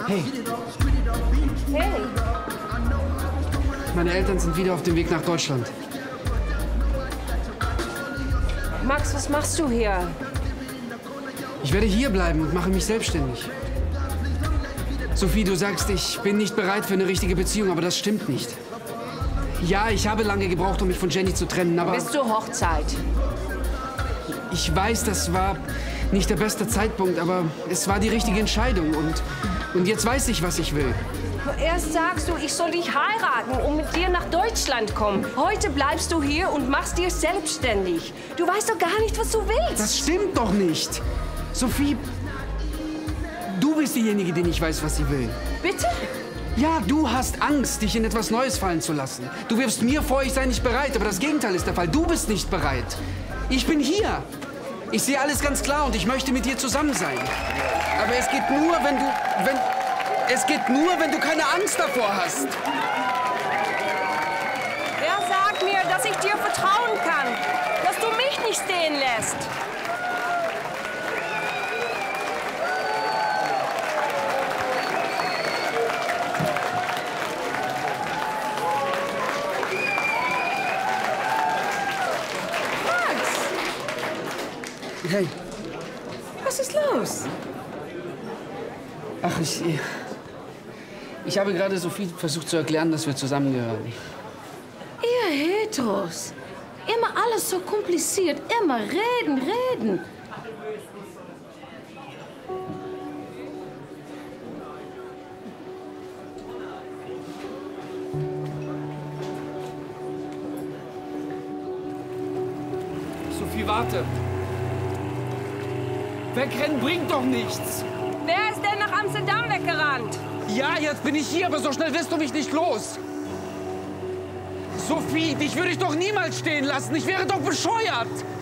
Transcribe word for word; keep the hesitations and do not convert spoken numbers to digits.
Hey. Hey. Meine Eltern sind wieder auf dem Weg nach Deutschland. Max, was machst du hier? Ich werde hier bleiben und mache mich selbstständig. Sophie, du sagst, ich bin nicht bereit für eine richtige Beziehung, aber das stimmt nicht. Ja, ich habe lange gebraucht, um mich von Jenny zu trennen, aber... Bis zur Hochzeit. Ich weiß, das war nicht der beste Zeitpunkt, aber es war die richtige Entscheidung. Und, und jetzt weiß ich, was ich will. Erst sagst du, ich soll dich heiraten und mit dir nach Deutschland kommen. Heute bleibst du hier und machst dich selbstständig. Du weißt doch gar nicht, was du willst. Das stimmt doch nicht. Sophie, du bist diejenige, die nicht weiß, was sie will. Bitte? Ja, du hast Angst, dich in etwas Neues fallen zu lassen. Du wirfst mir vor, ich sei nicht bereit, aber das Gegenteil ist der Fall. Du bist nicht bereit. Ich bin hier. Ich sehe alles ganz klar und ich möchte mit dir zusammen sein. Aber es geht nur, wenn du... Wenn, es geht nur, wenn du keine Angst davor hast. Wer sagt mir, dass ich dir vertrauen kann? Dass du mich nicht stehen lässt? Hey. Was ist los? Ach, ich... Ich habe gerade Sophie versucht zu erklären, dass wir zusammengehören. Ihr Heteros. Immer alles so kompliziert. Immer reden, reden. Sophie, warte. Wegrennen bringt doch nichts. Wer ist denn nach Amsterdam weggerannt? Ja, jetzt bin ich hier, aber so schnell wirst du mich nicht los. Sophie, dich würde ich doch niemals stehen lassen. Ich wäre doch bescheuert.